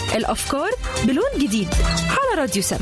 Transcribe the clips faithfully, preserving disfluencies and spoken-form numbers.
الأفكار بلون جديد على راديو سما.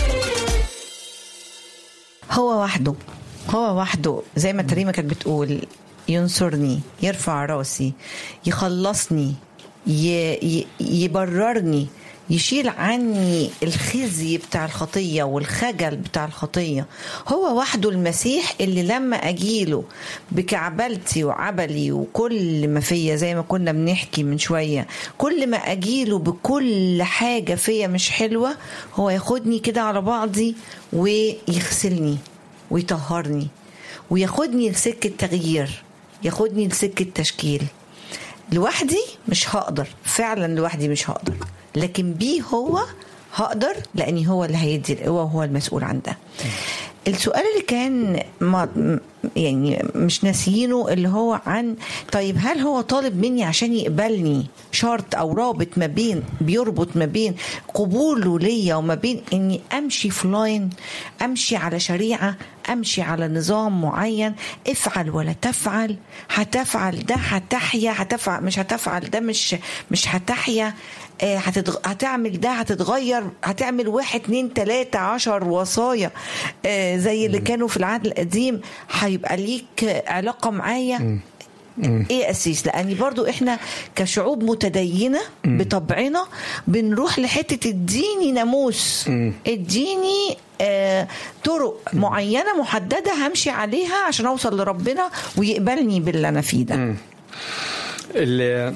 هو وحده هو وحده زي ما تريمة كانت بتقول، ينصرني، يرفع راسي، يخلصني، ي... يبررني، يشيل عني الخزي بتاع الخطية والخجل بتاع الخطية. هو وحده المسيح اللي لما أجيله بكعبلتي وعبلي وكل ما فيا، زي ما كنا بنحكي من شوية، كل ما أجيله بكل حاجة فيا مش حلوة، هو ياخدني كده على بعضي ويغسلني ويطهرني وياخدني لسكة تغيير، ياخدني لسكة تشكيل. لوحدي مش هقدر، فعلا لوحدي مش هقدر، لكن بيه هو هقدر، لأني هو اللي هيدي القوة وهو المسؤول عن ده. السؤال اللي كان ما يعني مش ناسيينه اللي هو عن طيب هل هو طالب مني عشان يقبلني شرط أو رابط ما بين بيربط ما بين قبوله ليا وما بين إني أمشي في لاين، أمشي على شريعة، أمشي على نظام معين، افعل ولا تفعل، هتفعل ده هتحيا، هتفعل مش هتفعل ده مش مش هتحيا، هتتغ... هتعمل ده هتتغير، هتعمل واحد اتنين تلاتة عشر وصايا زي اللي كانوا في العهد القديم، هيبقى ليك علاقة معايا. ايه اساس؟ لاني برضو احنا كشعوب متدينة بطبعنا بنروح لحتة الديني ناموس، الديني آه طرق معينة محددة همشي عليها عشان اوصل لربنا ويقبلني باللي انا فيه ده. اللي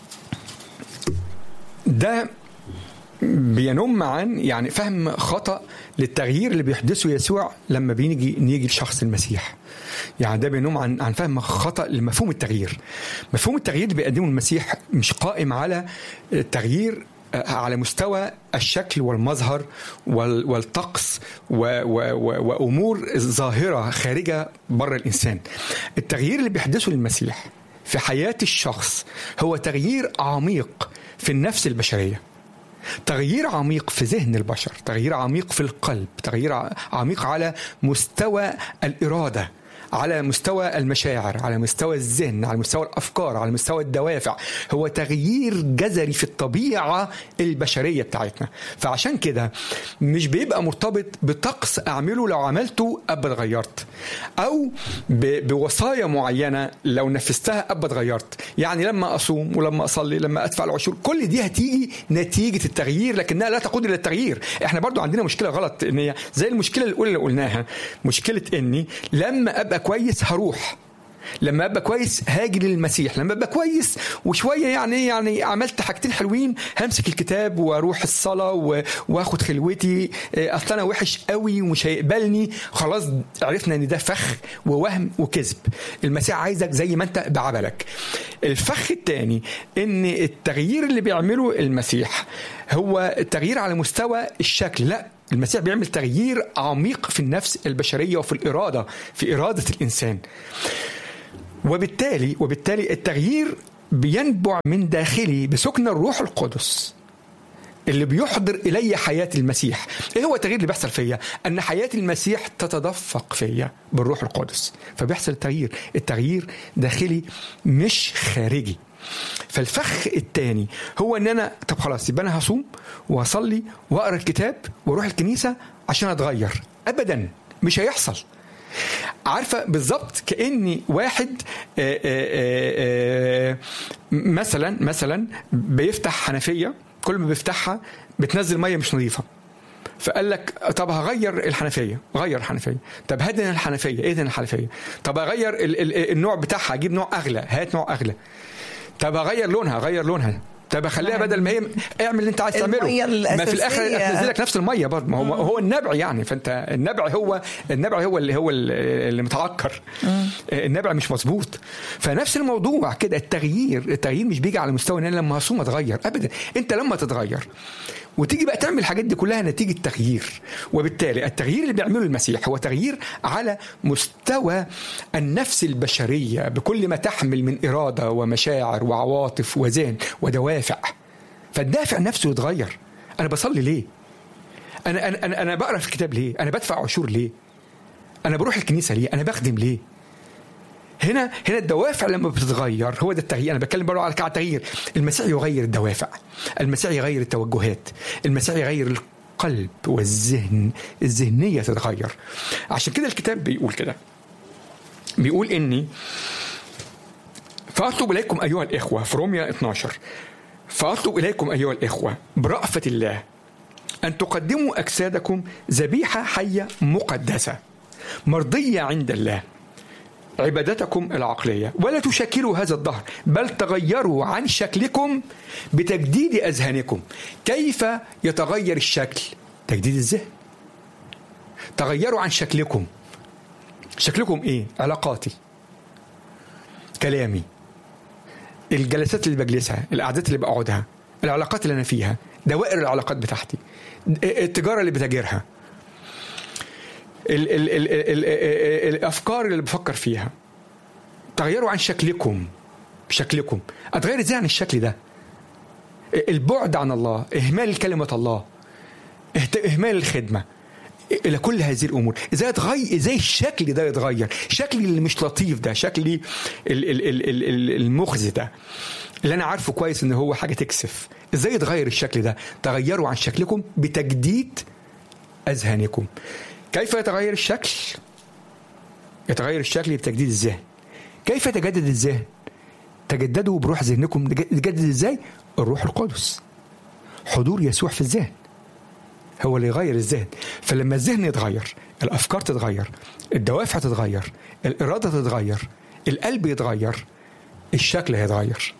ده بينم عن يعني فهم خطأ للتغيير اللي بيحدثه يسوع لما بيجي نيجي لشخص المسيح. يعني ده بينم عن عن فهم خطأ لمفهوم التغيير. مفهوم التغيير اللي بيقدمه المسيح مش قائم على التغيير على مستوى الشكل والمظهر والطقس وأمور ظاهرة خارجة بره الإنسان. التغيير اللي بيحدثه المسيح في حياة الشخص هو تغيير عميق في النفس البشرية، تغيير عميق في ذهن البشر، تغيير عميق في القلب، تغيير عميق على مستوى الإرادة، على مستوى المشاعر، على مستوى الذهن، على مستوى الأفكار، على مستوى الدوافع. هو تغيير جذري في الطبيعة البشرية بتاعتنا. فعشان كده مش بيبقى مرتبط بطقس أعمله لو عملته أبا اتغيرت، أو بوصايا معينة لو نفذتها أبا اتغيرت. يعني لما أصوم ولما أصلي لما أدفع العشور، كل دي هتيجي نتيجة التغيير، لكنها لا تقود إلى التغيير. إحنا برضو عندنا مشكلة غلط، إن هي زي المشكلة الأولى اللي قلناها، مشكلة إني لما أبقى كويس هروح، لما ابقى كويس هاجي للمسيح، لما ابقى كويس وشويه يعني يعني عملت حاجتين حلوين همسك الكتاب واروح الصلاه واخد خلوتي، اصل انا وحش قوي ومش هيقبلني، خلاص عرفنا ان ده فخ ووهم وكذب. المسيح عايزك زي ما انت بعبلك. الفخ الثاني ان التغيير اللي بيعمله المسيح هو التغيير على مستوى الشكل، لا، المسيح بيعمل تغيير عميق في النفس البشرية وفي الإرادة، في إرادة الإنسان. وبالتالي وبالتالي التغيير بينبع من داخلي بسكن الروح القدس اللي بيحضر إلي حياة المسيح. إيه هو التغيير اللي بيحصل فيا؟ أن حياة المسيح تتدفق فيا بالروح القدس، فبيحصل التغيير. التغيير داخلي مش خارجي. فالفخ الثاني هو ان انا طب خلاص يبقى انا هصوم وهصلي واقرا الكتاب واروح الكنيسه عشان اتغير. ابدا، مش هيحصل. عارفه بالظبط كاني واحد آآ آآ مثلا مثلا بيفتح حنفيه، كل ما بيفتحها بتنزل ميه مش نظيفه، فقال لك طب هغير الحنفيه، غير الحنفيه. طب هدن الحنفيه، ايه دهن الحنفيه؟ طب اغير ال- ال- النوع بتاعها، اجيب نوع اغلى، هات نوع اغلى. طب اغير لونها، غير لونها. طب اخليها بدل ما هي اعمل اللي انت عايز تعمله، ما في الاخر هتنزلك نفس الميه برضه. ما هو هو النبع يعني، فانت النبع هو النبع هو اللي هو اللي متعكر، النبع مش مظبوط. فنفس الموضوع كده، التغيير التغيير مش بيجي على مستوى ان انا لما هصوم اتغير ابدا. انت لما تتغير وتيجي بقى تعمل الحاجات دي كلها نتيجة تغيير. وبالتالي التغيير اللي بيعمله المسيح هو تغيير على مستوى النفس البشرية بكل ما تحمل من إرادة ومشاعر وعواطف وذهن ودوافع. فالدافع نفسه يتغير. أنا بصلي ليه؟ أنا, أنا, أنا بقرأ في الكتاب ليه؟ أنا بدفع عشور ليه؟ أنا بروح الكنيسة ليه؟ أنا بخدم ليه؟ هنا هنا الدوافع لما بتتغير هو ده التغيير. انا بتكلم برضه على التغيير. المسيح يغير الدوافع، المسيح يغير التوجهات، المسيح يغير القلب والذهن، الذهنيه تتغير. عشان كده الكتاب بيقول كده، بيقول اني فاطلب اليكم ايها الاخوه في روميا اثناشر، فاطلب اليكم ايها الاخوه برأفة الله ان تقدموا اجسادكم ذبيحه حيه مقدسه مرضيه عند الله عبادتكم العقلية، ولا تشكلوا هذا الدهر بل تغيروا عن شكلكم بتجديد أذهانكم. كيف يتغير الشكل؟ تجديد الذهن. تغيروا عن شكلكم. شكلكم إيه؟ علاقاتي، كلامي، الجلسات اللي بجلسها، القعدات اللي بقعدها، العلاقات اللي أنا فيها، دوائر العلاقات بتاعتي، التجارة اللي بتاجرها، ال ال ال ال ال الأفكار اللي بفكر فيها. تغيروا عن شكلكم. شكلكم أتغير إزاي عن الشكل ده؟ البعد عن الله، إهمال كلمة الله، إهمال الخدمة، إلى كل هذه الأمور. إزاي يتغير؟ إزاي الشكل ده يتغير؟ شكلي اللي مش لطيف ده، شكلي المخزي ده اللي أنا عارفه كويس إن هو حاجة تكسف، إزاي يتغير الشكل ده؟ تغيروا عن شكلكم بتجديد أذهانكم. كيف يتغير الشكل؟ يتغير الشكل بتجديد الذهن. كيف يتجدد الذهن؟ تجددوا بروح ذهنكم. تجدد ازاي؟ الروح القدس، حضور يسوع في الذهن هو اللي يغير الذهن. فلما الذهن يتغير، الأفكار تتغير، الدوافع تتغير، الإرادة تتغير، القلب يتغير، الشكل هيتغير.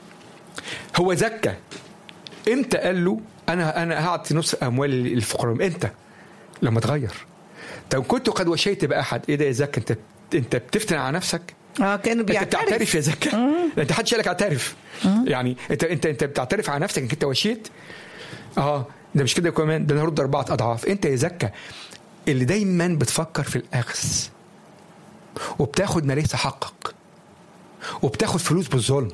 هو زكى امتى قال له أنا أنا هعطي نص أموال الفقراء؟ امتى؟ لما تغير. طب كنت قد وشيت بأحد، ايه ده يا زكى؟ انت انت بتفتن على نفسك؟ اه كانوا بيعترف. انت بتعترف يا زكى؟ انت حدش قالك اعترف. يعني انت انت انت بتعترف على نفسك انك انت وشيت. اه ده مش كده كمان، ده انا هرد اربعه اضعاف. انت يا زكى اللي دايما بتفكر في الاخذ وبتاخد ما ليس حقك، وبتاخد فلوس بالظلم،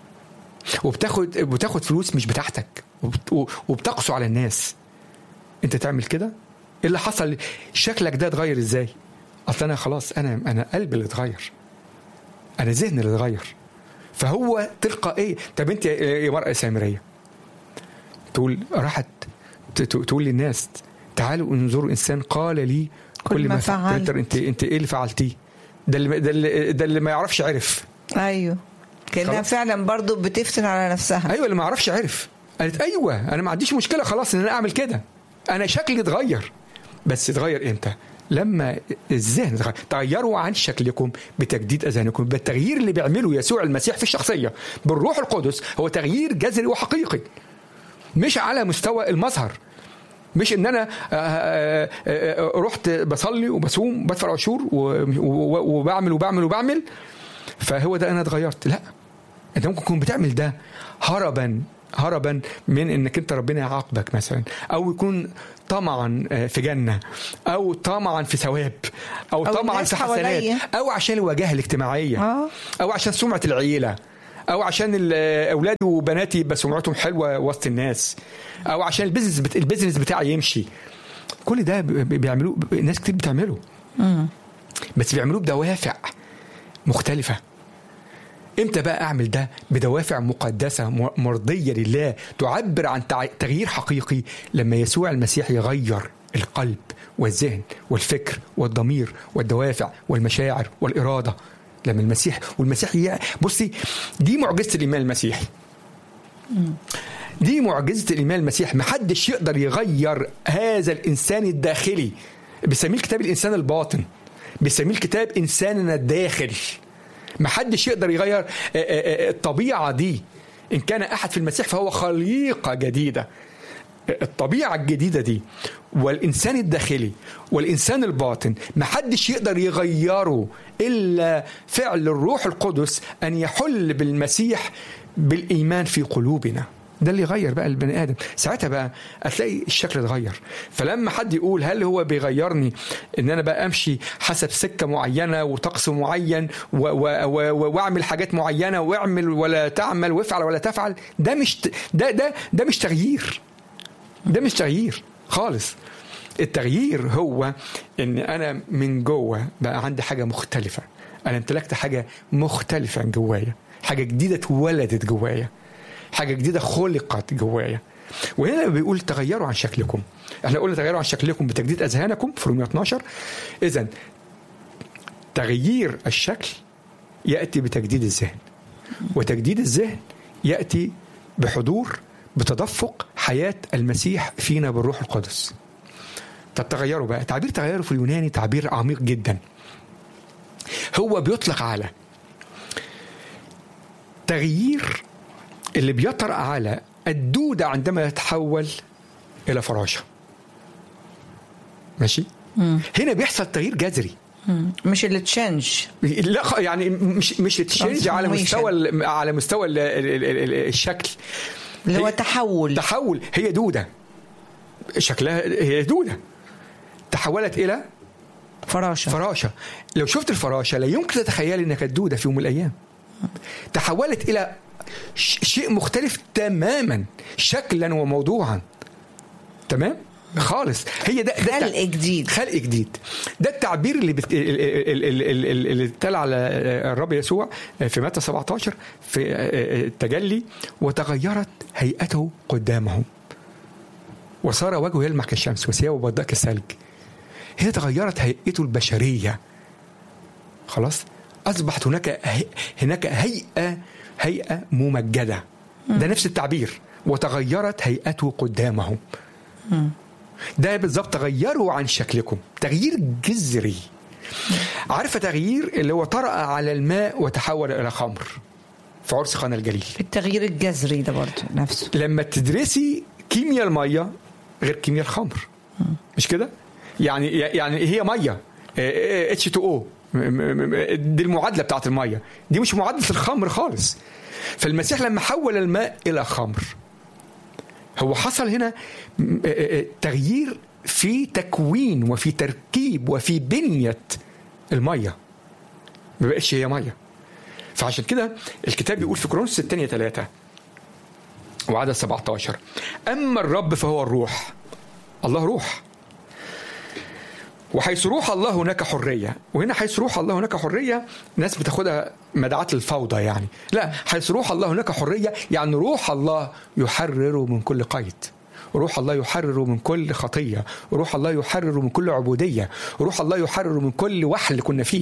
وبتاخد بتاخد فلوس مش بتاعتك، وبتقسو على الناس. انت تعمل كده؟ ايه اللي حصل؟ شكلك ده اتغير ازاي؟ اصل انا خلاص، انا انا قلبي اللي اتغير، انا ذهني اللي اتغير. فهو تلقائيا. طب انت يا مرأة سامرية تقول، راحت تقول للناس تعالوا انظروا انسان قال لي كل, كل ما فعلت. انت انت ايه اللي فعلتيه؟ ده اللي ده اللي, ده اللي ما يعرفش عرف. ايوه كانها فعلا برضو بتفتن على نفسها. ايوه اللي ما يعرفش عرف. قالت ايوه انا ما عنديش مشكله خلاص ان انا اعمل كده، انا شكلي اتغير. بس اتغير امتى؟ لما الذهن اتغير. تغيروا عن شكلكم بتجديد اذهانكم. بالتغيير اللي بيعمله يسوع المسيح في الشخصيه بالروح القدس هو تغيير جذري وحقيقي، مش على مستوى المظهر. مش ان انا رحت بصلي وبصوم بدفع عشور وبعمل وبعمل وبعمل فهو ده انا اتغيرت. لا، انت ممكن تكون بتعمل ده هربا هربا من انك انت ربنا يعاقبك مثلا، او يكون طمعا في جنة، او طمعا في ثواب، او, أو طمعا في حسنات، او عشان الواجهة الاجتماعية، آه. او عشان سمعة العيلة، او عشان اولادي وبناتي يبقى سمعتهم حلوة وسط الناس، او عشان البيزنس بت... البيزنس بتاعي يمشي. كل ده بيعملوه ناس كتير بتعمله، بس بيعملوه بدوافع مختلفة. امتى بقى اعمل ده؟ بدوافع مقدسه مرضيه لله تعبر عن تغيير حقيقي. لما يسوع المسيح يغير القلب والذهن والفكر والضمير والدوافع والمشاعر والاراده. لما المسيح والمسيح بصي دي معجزه الايمان المسيحي، دي معجزه الايمان المسيحي. محدش يقدر يغير هذا الانسان الداخلي. بيسميه الكتاب الانسان الباطن، بيسميه الكتاب انساننا الداخل. ما حدش يقدر يغير الطبيعة دي. إن كان أحد في المسيح فهو خليقة جديدة. الطبيعة الجديدة دي والإنسان الداخلي والإنسان الباطن ما حدش يقدر يغيره إلا فعل الروح القدس أن يحل بالمسيح بالإيمان في قلوبنا. ده اللي يغير بقى البني آدم. ساعتها بقى هتلاقي الشكل اتغير. فلما حد يقول هل هو بيغيرني ان انا بقى امشي حسب سكة معينة وطقس معين واعمل حاجات معينة واعمل ولا تعمل وافعل ولا تفعل، ده مش ده ده ده مش تغيير. ده مش تغيير خالص. التغيير هو ان انا من جوه بقى عندي حاجة مختلفة. انا امتلكت حاجه مختلفه جوايا، حاجه جديده اتولدت جوايا، حاجه جديده خلقت جوايا. وهنا بيقول تغيروا عن شكلكم. احنا قلنا تغيروا عن شكلكم بتجديد اذهانكم في رومية اتناشر. اذا تغيير الشكل ياتي بتجديد الذهن، وتجديد الذهن ياتي بحضور بتدفق حياه المسيح فينا بالروح القدس. طب تغيروا بقى، تعبير تغيروا في اليوناني تعبير عميق جدا. هو بيطلق على تغيير اللي بيطرأ على الدودة عندما يتحول إلى فراشة. ماشي؟ مم. هنا بيحصل تغيير جذري. مم. مش اللي تشنج، لا يعني مش مش تشنج على مستوى على مستوى الشكل، اللي هو تحول. تحول هي دودة، شكلها هي دودة تحولت إلى فراشة. فراشة. لو شفت الفراشة لا يمكن تتخيل إنها كانت دودة في يوم من الأيام. تحولت إلى شيء مختلف تماما شكلا وموضوعا. تمام خالص. هي ده, ده خلق جديد، خلق جديد. ده التعبير اللي بت... اللي اتقال على الرب يسوع في متى سبعتاشر في التجلي: وتغيرت هيئته قدامهم وصار وجهه يلمع كالشمس وثيابه بيضاء كالثلج. هنا تغيرت هيئته البشرية خلاص. أصبحت هناك هناك هيئة هيئة ممجدة. ده نفس التعبير، وتغيرت هيئته قدامهم. ده بالضبط تغيروا عن شكلكم، تغيير جذري. عارفة تغيير اللي هو طرأ على الماء وتحول إلى خمر في عرس قنا الجليل. التغيير الجذري ده برضه نفسه. لما تدرسي كيمياء المية غير كيمياء الخمر، مش كده؟ يعني يعني هي مية اتش تو او، دي المعادلة بتاعت المية، دي مش معادلة الخمر خالص. فالمسيح لما حول الماء إلى خمر، هو حصل هنا تغيير في تكوين وفي تركيب وفي بنية المية، ما بقتش هي مية. فعشان كده الكتاب بيقول في كورنثوس الثانية ثلاثة وعدد سبعتاشر: أما الرب فهو الروح. الله روح، وحيث روح الله هناك حرية. وهنا حيث روح الله هناك حرية ناس بتاخدها مدعاة الفوضى يعني، لا، حيث روح الله هناك حرية يعني روح الله يحرر من كل قيد، روح الله يحرر من كل خطية، روح الله يحرر من كل عبودية، روح الله يحرر من كل وحل كنا فيه.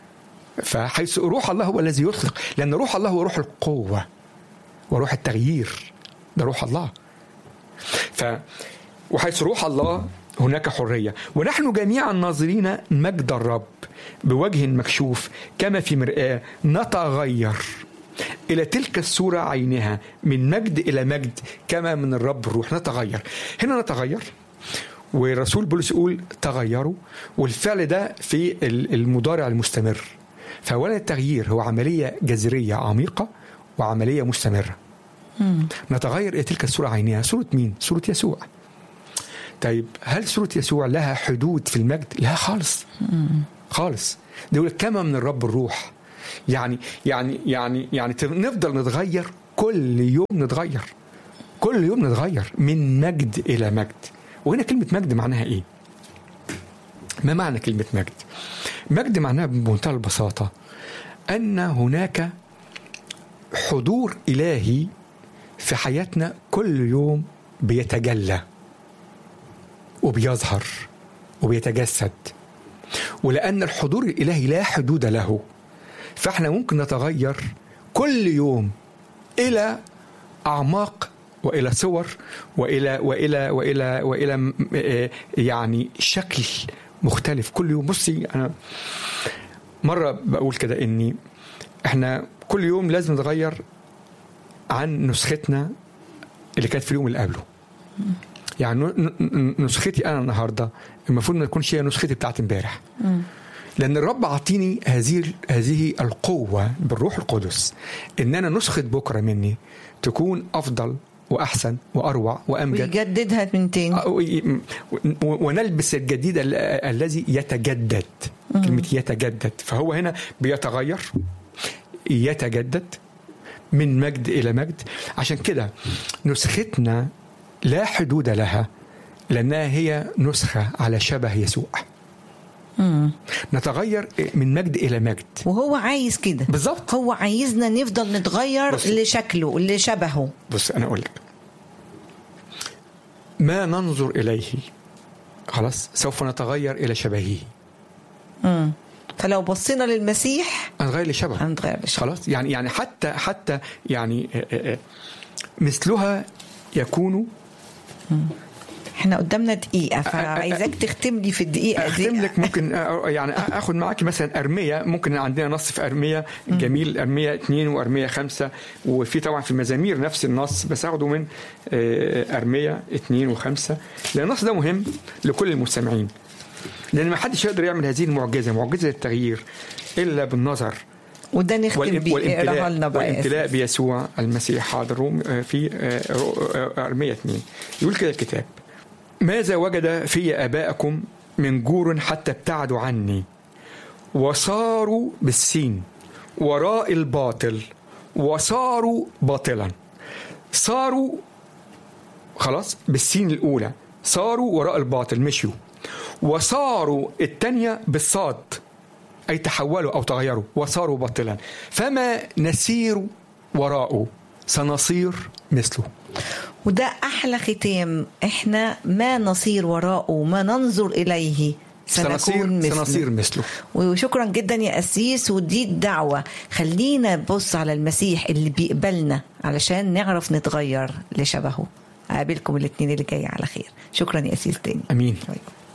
فحيث روح الله هو الذي يطلق، لأن روح الله هو روح القوة وروح التغيير، ده روح الله. ف وحيث روح الله هناك حرية، ونحن جميعا ناظرين مجد الرب بوجه مكشوف كما في مرآة نتغير إلى تلك الصورة عينها من مجد إلى مجد كما من الرب الروح. نتغير هنا، نتغير، والرسول بولس يقول تغيروا، والفعل ده في المضارع المستمر. فأولا التغيير هو عملية جذرية عميقة وعملية مستمرة. مم. نتغير إلى تلك الصورة عينها. صورة مين؟ صورة يسوع. طيب هل صورة يسوع لها حدود في المجد؟ لا خالص. مم. خالص. ده يقول كما من الرب الروح. يعني يعني يعني يعني نفضل نتغير كل يوم، نتغير كل يوم، نتغير من مجد إلى مجد. وهنا كلمة مجد معناها إيه؟ ما معنى كلمة مجد؟ مجد معناها بمنتهى البساطة أن هناك حضور إلهي في حياتنا كل يوم بيتجلى وبيظهر وبيتجسد. ولأن الحضور الإلهي لا حدود له، فإحنا ممكن نتغير كل يوم إلى أعماق وإلى صور وإلى وإلى وإلى وإلى يعني شكل مختلف كل يوم. بصي أنا مرة بقول كده إني إحنا كل يوم لازم نتغير عن نسختنا اللي كانت في اليوم اللي قبله. يعني نسختي أنا النهاردة المفروض ما تكونش هي نسختي بتاعت امبارح، لأن الرب عطيني هذه هذه القوة بالروح القدس إن أنا نسخة بكرة مني تكون أفضل وأحسن وأروع وأمجد، ويجددها من تاني، ونلبس الجديد الذي يتجدد. كلمة يتجدد، فهو هنا بيتغير، يتجدد من مجد إلى مجد. عشان كده نسختنا لا حدود لها، لأنها هي نسخة على شبه يسوع. مم. نتغير من مجد الى مجد. وهو عايز كده بالظبط. هو عايزنا نفضل نتغير بص. لشكله لشبهه. بص انا اقول لك، ما ننظر اليه خلاص سوف نتغير الى شبهه. مم. فلو بصينا للمسيح هنتغير لشبهه، هنتغير لشبهه. خلاص. يعني يعني حتى حتى يعني مثلها يكون. احنا قدامنا دقيقة، فعايزاك تختم لي في الدقيقة دي. اختم لك ممكن يعني اخد معاكي مثلا ارمية. ممكن عندنا نص في ارمية جميل، ارمية اثنين وارمية خمسة، وفي طبعا في المزامير نفس النص، بس اخده من ارمية اثنين وخمسة، لان النص ده مهم لكل المستمعين، لان ما حدش يقدر يعمل هذه المعجزة، معجزة التغيير، الا بالنظر وده نختم بيه. اقراها لنا بقى. والامتلاء بيسوع المسيح. حاضر في ارمية اثنين يقول كده الكتاب: ماذا وجد في آبائكم من جور حتى ابتعدوا عني وصاروا بالسين وراء الباطل وصاروا باطلا. صاروا خلاص بالسين الأولى، صاروا وراء الباطل مشيوا، وصاروا الثانية بالصاد أي تحولوا أو تغيروا، وصاروا باطلا. فما نسير وراءه سنصير مثله. وده أحلى ختام. إحنا ما نصير وراءه ما ننظر إليه سنكون مثله. سنصير مثله. وشكرا جدا يا أسيس. ودي الدعوة، خلينا نبص على المسيح اللي بيقبلنا علشان نعرف نتغير لشبهه. أقابلكم الاثنين اللي جاي على خير. شكرا يا أسيس تاني. أمين.